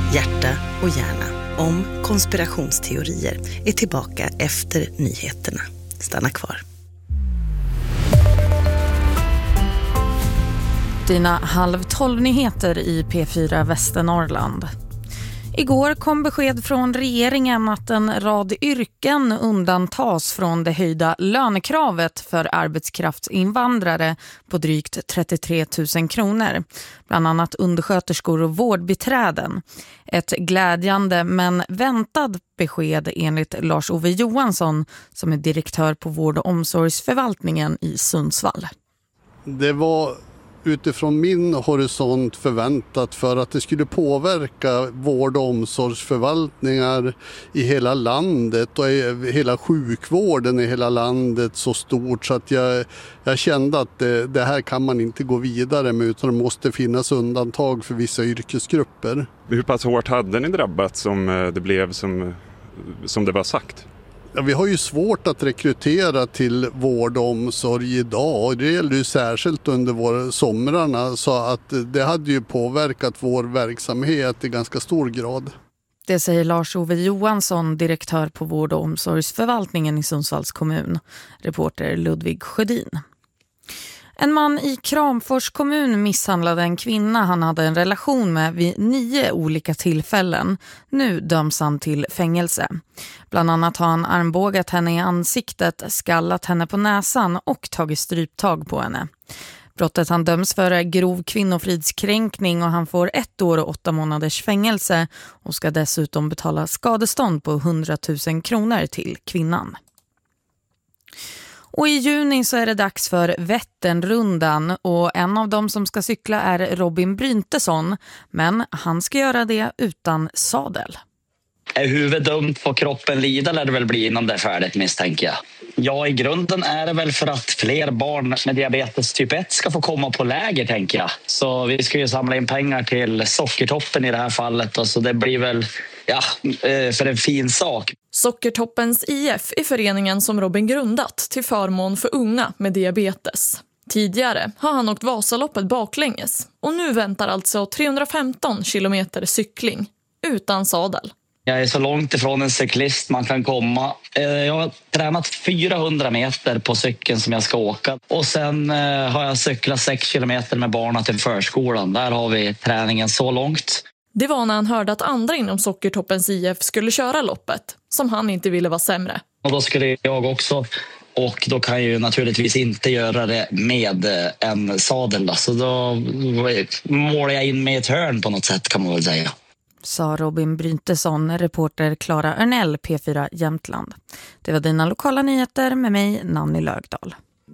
Hjärta och hjärna om konspirationsteorier är tillbaka efter nyheterna. Stanna kvar. Dina 11:30-nyheter i P4 Västernorrland. Igår kom besked från regeringen att en rad yrken undantas från det höjda lönekravet för arbetskraftsinvandrare på drygt 33 000 kronor. Bland annat undersköterskor och vårdbiträden. Ett glädjande men väntat besked enligt Lars-Ove Johansson som är direktör på vård- och omsorgsförvaltningen i Sundsvall. Det var utifrån min horisont förväntat för att det skulle påverka vård- och omsorgsförvaltningar i hela landet och hela sjukvården i hela landet så stort så att jag kände att det här kan man inte gå vidare med utan det måste finnas undantag för vissa yrkesgrupper. Hur pass hårt hade ni drabbat som det blev som det var sagt? Ja, vi har ju svårt att rekrytera till vård och omsorg idag och det gäller ju särskilt under somrarna så att det hade ju påverkat vår verksamhet i ganska stor grad. Det säger Lars-Ove Johansson, direktör på vård- och omsorgsförvaltningen i Sundsvalls kommun. Reporter Ludvig Sjödin. En man i Kramfors kommun misshandlade en kvinna han hade en relation med vid 9 olika tillfällen. Nu döms han till fängelse. Bland annat har han armbågat henne i ansiktet, skallat henne på näsan och tagit stryptag på henne. Brottet han döms för är grov kvinnofridskränkning och han får 1 år och 8 månaders fängelse och ska dessutom betala skadestånd på 100 000 kronor till kvinnan. Och i juni så är det dags för Vätternrundan och en av dem som ska cykla är Robin Bryntesson, men han ska göra det utan sadel. Är huvudet dumt på kroppen lida lär det väl bli innan det är färdigt misstänker jag. Ja, i grunden är det väl för att fler barn med diabetes typ 1 ska få komma på läger tänker jag. Så vi ska ju samla in pengar till Sockertoppen i det här fallet och så det blir väl för en fin sak. Sockertoppens IF är föreningen som Robin grundat till förmån för unga med diabetes. Tidigare har han åkt Vasaloppet baklänges och nu väntar alltså 315 kilometer cykling utan sadel. Jag är så långt ifrån en cyklist man kan komma. Jag har tränat 400 meter på cykeln som jag ska åka. Och sen har jag cyklat 6 kilometer med barnen till förskolan. Där har vi träningen så långt. Det var när han hörde att andra inom Sockertoppens IF skulle köra loppet, som han inte ville vara sämre. Och då skulle jag också, och då kan jag ju naturligtvis inte göra det med en sadel. Då. Så då målar jag in med ett hörn på något sätt kan man väl säga. Sa Robin Bryntesson, reporter Clara Örnell, P4 Jämtland. Det var dina lokala nyheter med mig, Nanny Lögdahl.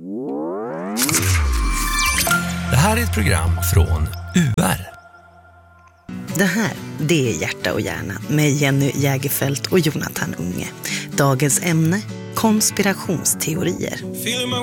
Det här är ett program från UR. Det här, det är Hjärta och hjärna med Jenny Jägerfelt och Jonathan Unge. Dagens ämne, konspirationsteorier.